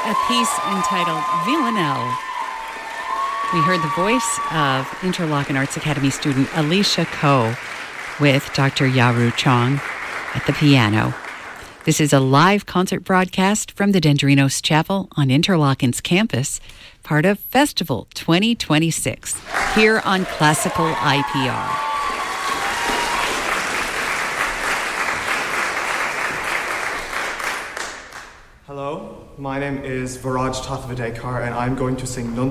a piece entitled Villanelle. We heard the voice of Interlochen Arts Academy student Alicia Ko with Dr. Yaru Chong at the piano. This is a live concert broadcast from the Dendrinos Chapel on Interlochen's campus, part of Festival 2026, here on Classical IPR. Hello, my name is Viraj Tathavadekar and I'm going to sing